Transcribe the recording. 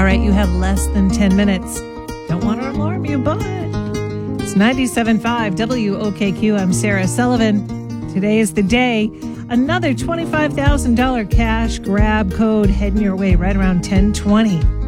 right, you have less than 10 minutes. Don't want to alarm you, but it's 97.5 WOKQ. I'm Sarah Sullivan. Today is the day. Another $25,000 cash grab code heading your way right around 10:20.